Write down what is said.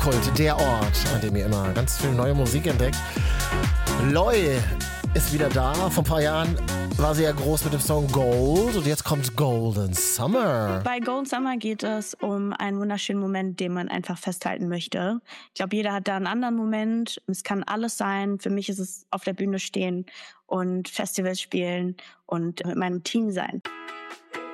Mischpult, der Ort, an dem ihr immer ganz viel neue Musik entdeckt. Loi ist wieder da. Vor ein paar Jahren war sie ja groß mit dem Song Gold und jetzt kommt Golden Summer. Bei Golden Summer geht es um einen wunderschönen Moment, den man einfach festhalten möchte. Ich glaube, jeder hat da einen anderen Moment. Es kann alles sein. Für mich ist es auf der Bühne stehen und Festivals spielen und mit meinem Team sein.